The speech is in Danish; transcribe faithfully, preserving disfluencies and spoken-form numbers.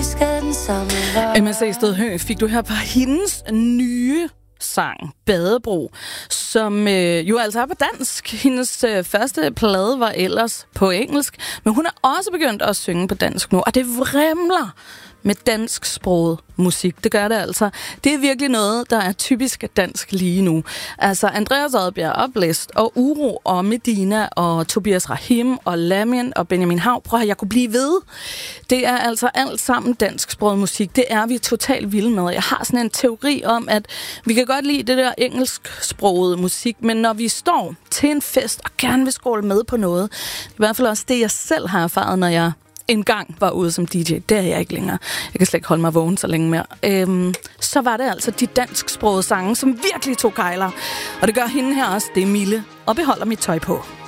elskede den samme vej. M S A Sted Høgh fik du her på hendes nye sang, Badebro, som øh, jo altså er på dansk. Hendes øh, første plade var ellers på engelsk, men hun er også begyndt at synge på dansk nu, og det vrimler med dansksproget musik. Det gør det altså. Det er virkelig noget, der er typisk dansk lige nu. Altså Andreas Odbjerg, Oplæst og Uro og Medina og Tobias Rahim og Lamin og Benjamin Hav. Prøv at jeg kunne blive ved. Det er altså alt sammen dansksproget musik. Det er vi totalt vilde med. Jeg har sådan en teori om, at vi kan godt lide det der engelsksprogede musik, men når vi står til en fest og gerne vil skåle med på noget, i hvert fald også det, jeg selv har erfaret, når jeg en gang var ude som D J. Det er jeg ikke længere. Jeg kan slet ikke holde mig vågen så længe mere. Øhm, så var det altså de dansksprogede sange, som virkelig tog kejler. Og det gør hende her også. Det er Mille og Beholder mit tøj på.